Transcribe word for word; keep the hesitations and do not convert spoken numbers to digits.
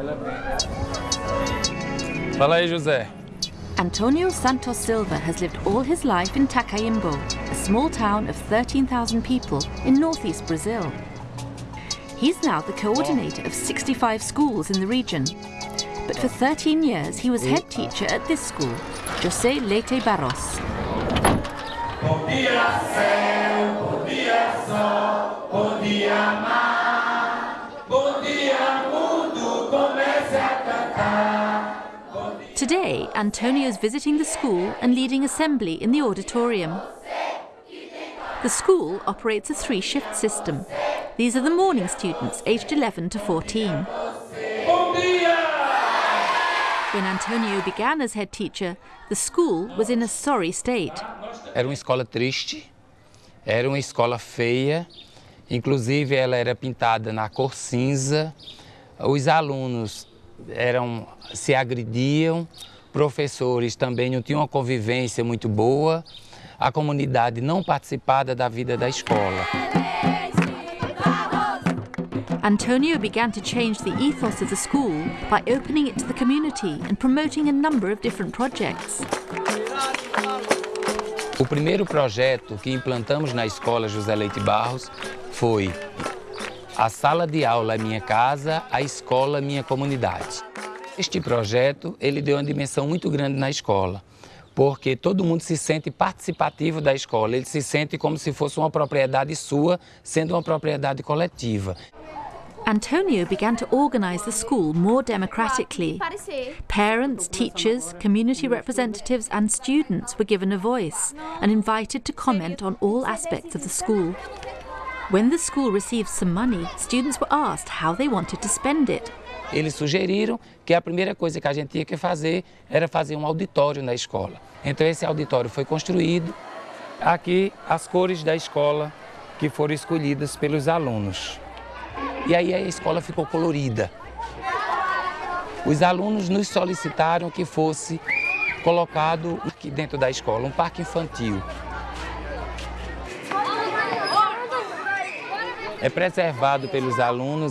Fala aí, José. Antonio Santos Silva has lived all his life in Tacaimbo, a small town of thirteen thousand people in northeast Brazil. He's now the coordinator of sixty-five schools in the region. But for thirteen years, he was head teacher at this school, José Leite Barros. Bom dia, céu, bom dia, sol, bom dia, mar. Bom dia, mundo, comece a cantar. Today, Antonio's visiting the school and leading assembly in the auditorium. The school operates a three-shift system. These are the morning students, aged eleven to fourteen. When Antonio began as head teacher, the school was in a sorry state. Era uma escola triste, era uma escola feia, inclusive ela era pintada na cor cinza, os alunos eram, se agrediam, professores também não tinham uma convivência muito boa, a comunidade não participava da vida da escola. Antonio began to change the ethos of the school by opening it to the community and promoting a number of different projects. O primeiro projeto que implantamos na escola José Leite Barros foi a sala de aula Minha Casa, a escola Minha Comunidade. Este projeto ele deu uma dimensão muito grande na escola, porque todo mundo se sente participativo da escola, ele se sente como se fosse uma propriedade sua, sendo uma propriedade coletiva. Antonio began to organize the school more democratically. Parents, teachers, community representatives and students were given a voice and invited to comment on all aspects of the school. When the school received some money, students were asked how they wanted to spend it. Eles sugeriram que a primeira coisa que a gente tinha que fazer era fazer um auditório na escola. Então esse auditório foi construído. Aqui as cores da escola que foram escolhidas pelos alunos. E aí a escola ficou colorida. Os alunos nos solicitaram que fosse colocado aqui dentro da escola um parque infantil. É preservado pelos alunos